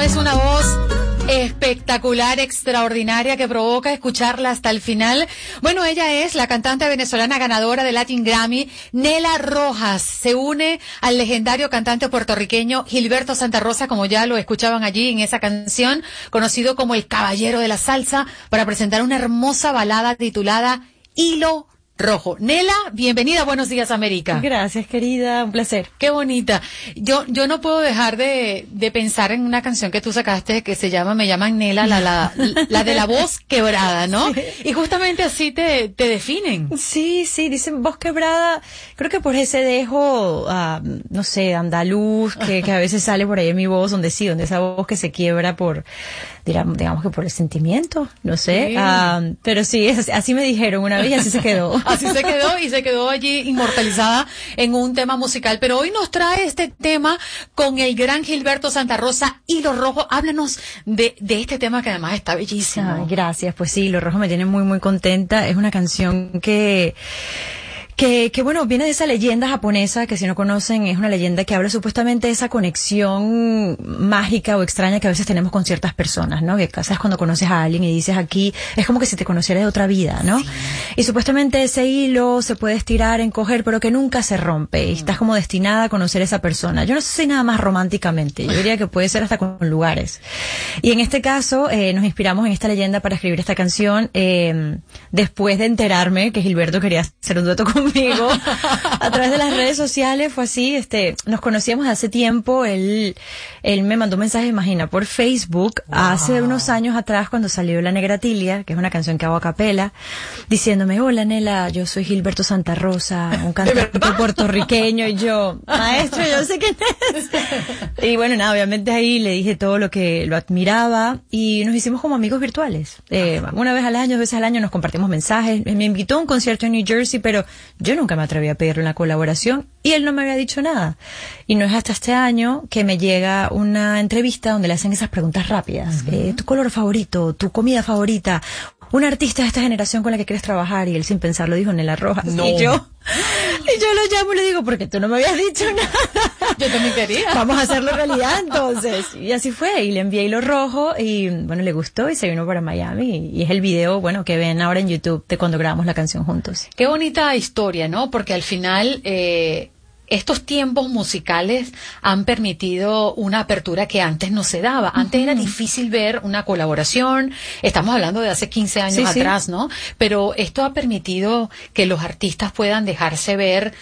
es una voz espectacular, extraordinaria, que provoca escucharla hasta el final? Bueno, ella es la cantante venezolana ganadora de Latin Grammy, Nela Rojas. Se une al legendario cantante puertorriqueño Gilberto Santa Rosa, como ya lo escuchaban allí en esa canción, conocido como el caballero de la salsa, para presentar una hermosa balada titulada Hilo Rojo. Nela, bienvenida, Buenos Días América. Gracias, querida, un placer. Qué bonita. Yo no puedo dejar de pensar en una canción que tú sacaste que se llama Me llaman Nela, la de la voz quebrada, ¿no? Sí. Y justamente así te definen. Sí, dicen voz quebrada, creo que por ese dejo, no sé, andaluz, que a veces sale por ahí en mi voz, donde esa voz que se quiebra por, digamos que por el sentimiento, no sé. Sí. Pero sí, así me dijeron una vez y así se quedó. Así se quedó y se quedó allí inmortalizada en un tema musical. Pero hoy nos trae este tema con el gran Gilberto Santa Rosa, Hilo Rojo. Háblanos de este tema que además está bellísimo. Ay, gracias. Pues sí, Hilo Rojo me tiene muy, muy contenta. Es una canción que bueno, viene de esa leyenda japonesa que si no conocen es una leyenda que habla supuestamente de esa conexión mágica o extraña que a veces tenemos con ciertas personas, ¿no? Que sabes cuando conoces a alguien y dices aquí, es como que si te conociera de otra vida, ¿no? Sí. Y supuestamente ese hilo se puede estirar, encoger, pero que nunca se rompe y estás como destinada a conocer a esa persona. Yo no sé si nada más románticamente, yo diría que puede ser hasta con lugares. Y en este caso nos inspiramos en esta leyenda para escribir esta canción después de enterarme que Gilberto quería hacer un dueto conmigo a través de las redes sociales. Fue así, nos conocíamos hace tiempo. Él me mandó un mensaje, imagina, por Facebook, hace unos años atrás, cuando salió La Negra Tilia, que es una canción que hago a capela, diciéndome: hola Nela, yo soy Gilberto Santa Rosa, un cantante puertorriqueño. Y yo, maestro, yo sé quién es. Y bueno, nada, obviamente ahí le dije todo lo que lo admiraba y nos hicimos como amigos virtuales. Una vez al año, 2 veces al año nos compartimos mensajes. Me invitó a un concierto en New Jersey, pero yo nunca me atreví a pedirle una colaboración y él no me había dicho nada. Y no es hasta este año que me llega una entrevista donde le hacen esas preguntas rápidas. ¿Tu color favorito? ¿Tu comida favorita? Un artista de esta generación con la que quieres trabajar. Y él sin pensarlo dijo Nela Rojas. No. Y yo lo llamo y le digo, porque tú no me habías dicho nada. Yo también quería. Vamos a hacerlo realidad entonces. Y así fue. Y le envié Hilo Rojo y bueno, le gustó y se vino para Miami. Y es el video, bueno, que ven ahora en YouTube de cuando grabamos la canción juntos. Qué bonita historia, ¿no? Porque al final estos tiempos musicales han permitido una apertura que antes no se daba. Antes era difícil ver una colaboración. Estamos hablando de hace 15 años atrás, ¿no? Pero esto ha permitido que los artistas puedan dejarse ver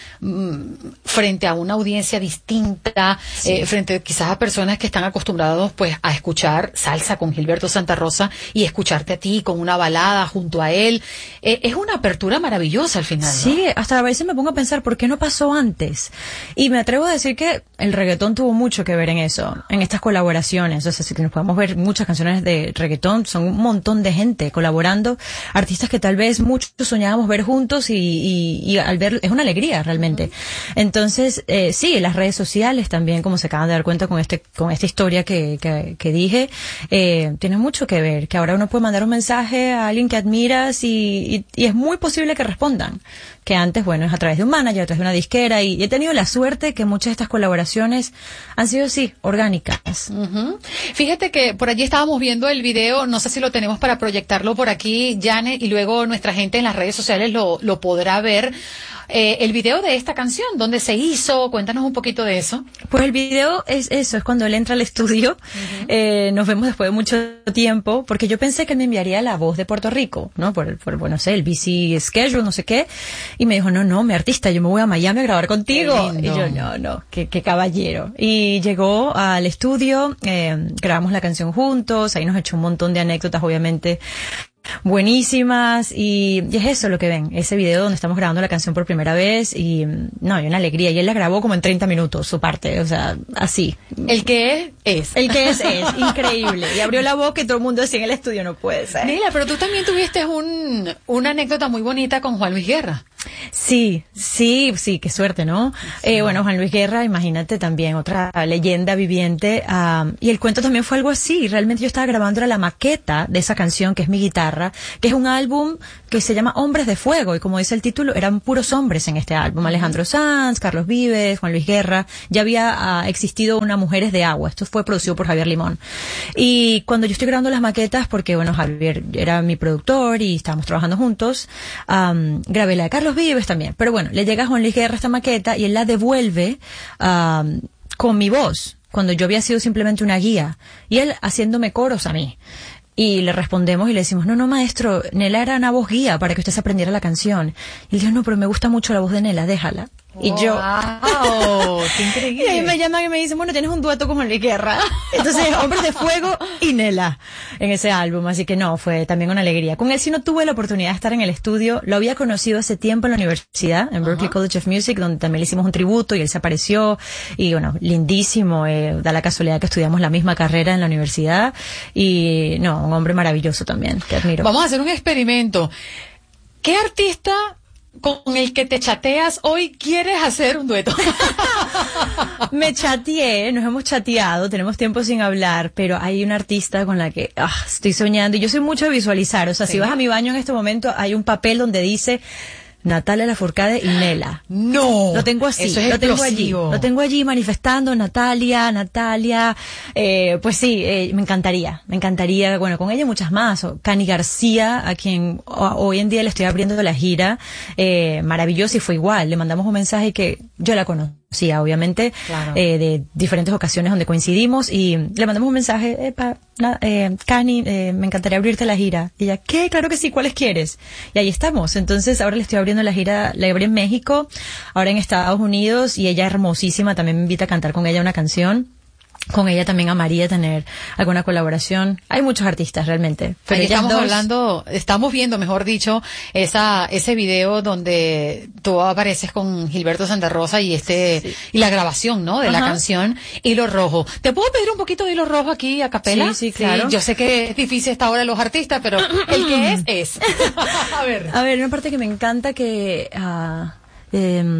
frente a una audiencia distinta, frente quizás a personas que están acostumbrados pues a escuchar salsa con Gilberto Santa Rosa y escucharte a ti con una balada junto a él. Es una apertura maravillosa al final, ¿no? Sí, hasta a veces me pongo a pensar ¿por qué no pasó antes? Y me atrevo a decir que el reggaetón tuvo mucho que ver en eso, en estas colaboraciones. O sea, si nos podemos ver muchas canciones de reggaetón, son un montón de gente colaborando, artistas que tal vez muchos soñábamos ver juntos y al ver es una alegría realmente. Entonces, sí, las redes sociales también, como se acaban de dar cuenta con esta historia que dije, tiene mucho que ver, que ahora uno puede mandar un mensaje a alguien que admiras y es muy posible que respondan. Que antes, bueno, es a través de un manager, a través de una disquera, y he tenido la suerte que muchas de estas colaboraciones han sido, sí, orgánicas. Fíjate que por allí estábamos viendo el video, no sé si lo tenemos para proyectarlo por aquí, Janet, y luego nuestra gente en las redes sociales lo podrá ver. El video de esta canción, ¿dónde se hizo? Cuéntanos un poquito de eso. Pues el video es eso, es cuando él entra al estudio, nos vemos después de mucho tiempo, porque yo pensé que él me enviaría la voz de Puerto Rico, ¿no? Por bueno, no sé, el busy schedule, no sé qué, y me dijo, no, mi artista, yo me voy a Miami a grabar contigo. Y yo, no, qué caballero. Y llegó al estudio, grabamos la canción juntos, ahí nos echó un montón de anécdotas, obviamente, buenísimas, y es eso lo que ven, ese video donde estamos grabando la canción por primera vez y no, hay una alegría, y él la grabó como en 30 minutos su parte, o sea, así. El que es increíble, y abrió la boca y todo el mundo decía en el estudio, no puede ser. Mira, pero tú también tuviste una anécdota muy bonita con Juan Luis Guerra. Sí, qué suerte, ¿no? Sí. Bueno, Juan Luis Guerra, imagínate, también otra leyenda viviente, y el cuento también fue algo así. Realmente yo estaba grabando la maqueta de esa canción, que es mi guitarra, guitarra, que es un álbum que se llama Hombres de Fuego, y como dice el título, eran puros hombres en este álbum. Alejandro Sanz, Carlos Vives, Juan Luis Guerra, ya había existido una Mujeres de Agua. Esto fue producido por Javier Limón. Y cuando yo estoy grabando las maquetas, porque bueno, Javier era mi productor y estábamos trabajando juntos, grabé la de Carlos Vives también. Pero bueno, le llega a Juan Luis Guerra esta maqueta y él la devuelve con mi voz, cuando yo había sido simplemente una guía, y él haciéndome coros a mí. Y le respondemos y le decimos, no, maestro, Nela era una voz guía para que usted se aprendiera la canción. Y él dijo, no, pero me gusta mucho la voz de Nela, déjala. Y yo, ¡wow! ¡Qué increíble! Y ahí me llaman y me dicen, bueno, tienes un dueto con Juan Luis Guerra. Entonces, Hombres de Fuego y Nela en ese álbum. Así que no, fue también una alegría. Con él sí no tuve la oportunidad de estar en el estudio. Lo había conocido hace tiempo en la universidad, en Berklee College of Music, donde también le hicimos un tributo y él se apareció. Y bueno, lindísimo. Da la casualidad que estudiamos la misma carrera en la universidad. Y no, un hombre maravilloso también, que admiro. Vamos a hacer un experimento. ¿Qué artista con el que te chateas hoy quieres hacer un dueto? Me chateé, nos hemos chateado, tenemos tiempo sin hablar, pero hay una artista con la que estoy soñando, y yo soy mucho de visualizar. O sea, ¿sí? Si vas a mi baño en este momento, hay un papel donde dice Natalia Lafourcade y Nela. No. Lo tengo así, eso es lo tengo allí manifestando Natalia, pues sí, me encantaría, bueno, con ella muchas más. Cani García, a quien hoy en día le estoy abriendo la gira, maravillosa, y fue igual, le mandamos un mensaje que yo la conocía, obviamente, claro, de diferentes ocasiones donde coincidimos, y le mandamos un mensaje, Cani, me encantaría abrirte la gira. Y ella, ¿qué? Claro que sí, ¿cuáles quieres? Y ahí estamos. Entonces, ahora le estoy abriendo la gira, la abrí en México, ahora en Estados Unidos, y ella hermosísima, también me invita a cantar con ella una canción. Con ella también amaría tener alguna colaboración. Hay muchos artistas realmente. Pero estamos viendo, mejor dicho, ese video donde tú apareces con Gilberto Santa Rosa y y la grabación, ¿no? De la canción Hilo Rojo. ¿Te puedo pedir un poquito de Hilo Rojo aquí a capela? Sí, claro. Yo sé que es difícil esta hora de los artistas, pero el que es. A ver, una parte que me encanta que,